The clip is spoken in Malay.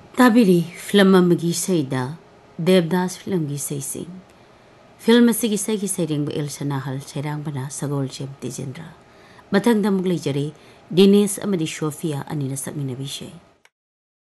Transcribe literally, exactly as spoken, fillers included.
Tabiri film amagi saida Devdas film gi saising. Film asigi saigi sairing ba Elsa Nahal sairang bana Sagol Jem Tijendra. Batang damuk leijari Dinesh amadi Sophia anina sakminabi shay.